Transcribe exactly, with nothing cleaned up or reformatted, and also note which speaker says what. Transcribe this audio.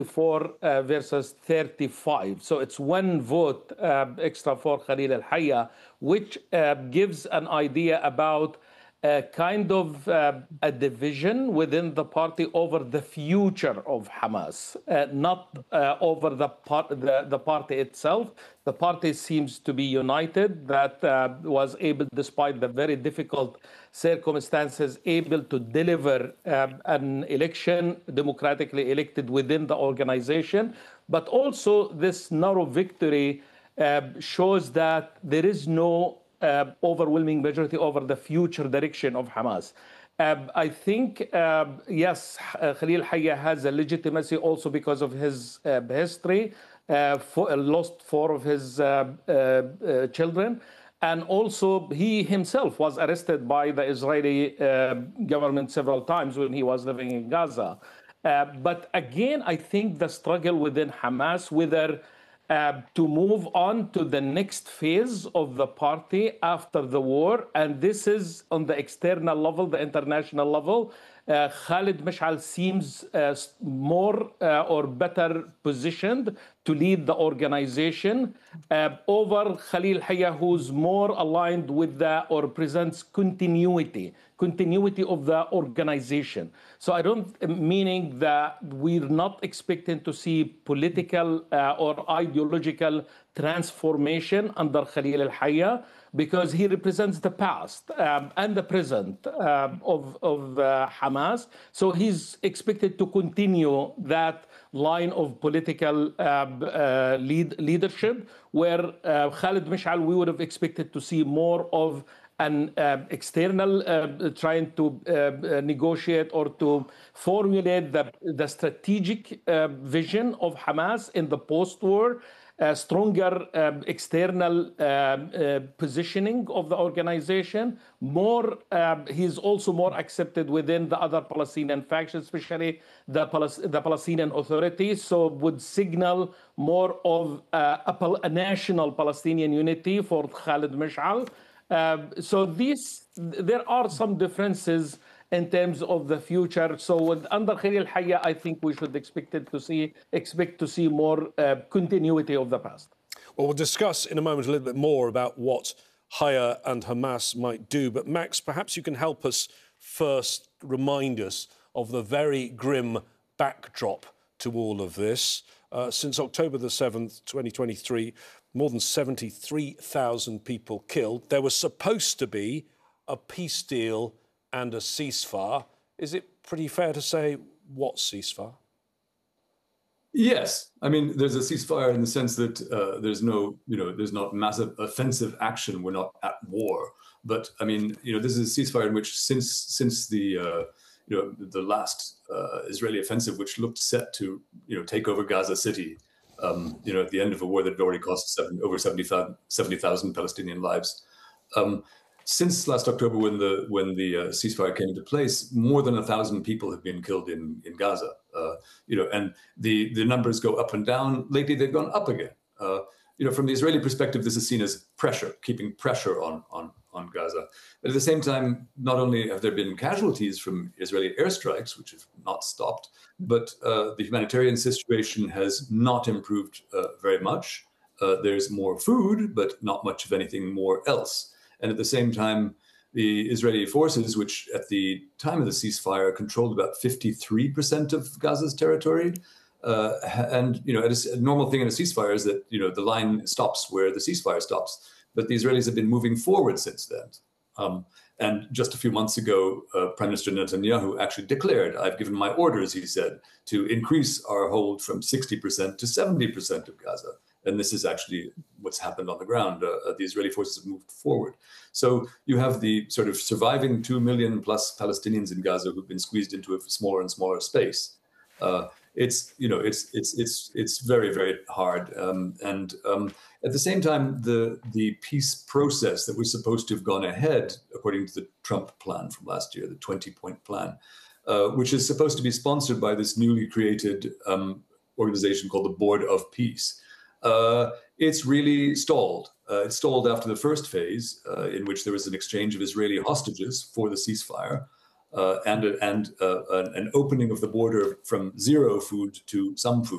Speaker 1: four uh, versus thirty-five. So it's one vote uh, extra for Khalil al-Hayya, which uh, gives an idea about uh, kind of uh, a division within the party over the future of Hamas, uh, not uh, over the, part, the, the party itself. The party seems to be united, that uh, was able, despite the very difficult circumstances, able to deliver uh, an election democratically elected within the organization. But also this narrow victory uh, shows that there is no uh, overwhelming majority over the future direction of Hamas. Uh, I think, uh, yes, uh, Khalil Hayya has a legitimacy also because of his uh, history, uh, for, uh, lost four of his uh, uh, uh, children. And also, he himself was arrested by the Israeli uh, government several times when he was living in Gaza. Uh, but again, I think the struggle within Hamas, whether uh, to move on to the next phase of the party after the war, and this is on the external level, the international level. Uh, Khalid Mash'al seems uh, more uh, or better positioned to lead the organization uh, over Khalil Hayya, who's more aligned with the or presents continuity, continuity of the organization. So I don't, meaning that we're not expecting to see political uh, or ideological transformation under Khalil al-Hayya, because he represents the past um, and the present um, of, of uh, Hamas. So he's expected to continue that line of political uh, uh, lead, leadership, where uh, Khalid Mash'al, we would have expected to see more of an uh, external uh, trying to uh, negotiate or to formulate the, the strategic uh, vision of Hamas in the post-war, Uh, stronger uh, external uh, uh, positioning of the organization. More, uh, he's also more accepted within the other Palestinian factions, especially the, Palas- the Palestinian Authority. So would signal more of uh, a, a national Palestinian unity for Khalid Mash'al. Uh, so these, there are some differences in terms of the future. So with, under Khalil Hayya, I think we should expect it to see expect to see more uh, continuity of the past.
Speaker 2: Well, we'll discuss in a moment a little bit more about what Hayya and Hamas might do. But Max, perhaps you can help us first remind us of the very grim backdrop to all of this. Uh, since October the seventh, twenty twenty-three, more than seventy-three thousand people killed. There was supposed to be a peace deal and a ceasefire. Is it pretty fair to say what ceasefire?
Speaker 3: Yes, I mean, there's a ceasefire in the sense that uh, there's no, you know, there's not massive offensive action. We're not at war, but I mean, you know, this is a ceasefire in which since since the uh, you know the last uh, Israeli offensive, which looked set to you know take over Gaza City, um, you know, at the end of a war that had already cost seven, over seventy thousand Palestinian lives. Um, Since last October, when the when the uh, ceasefire came into place, more than a thousand people have been killed in in Gaza. Uh, you know, and the the numbers go up and down. Lately, they've gone up again. Uh, you know, from the Israeli perspective, this is seen as pressure, keeping pressure on on on Gaza. But at the same time, not only have there been casualties from Israeli airstrikes, which have not stopped, but uh, the humanitarian situation has not improved uh, very much. Uh, there's more food, but not much of anything more else. And at the same time, the Israeli forces, which at the time of the ceasefire controlled about fifty-three percent of Gaza's territory, uh, and you know, a normal thing in a ceasefire is that you know the line stops where the ceasefire stops. But the Israelis have been moving forward since then. Um, and just a few months ago, uh, Prime Minister Netanyahu actually declared, "I've given my orders," he said, to increase our hold from sixty percent to seventy percent of Gaza. And this is actually what's happened on the ground. Uh, the Israeli forces have moved forward. So you have the sort of surviving two million plus Palestinians in Gaza who've been squeezed into a smaller and smaller space. Uh, it's, you know, it's it's it's it's very, very hard. Um, and um, at the same time, the the peace process that was supposed to have gone ahead, according to the Trump plan from last year, the twenty-point plan, uh, which is supposed to be sponsored by this newly created um, organization called the Board of Peace. Uh, it's really stalled. Uh, it stalled after the first phase, uh, in which there was an exchange of Israeli hostages for the ceasefire, uh, and and uh, an, an opening of the border from zero food to some food.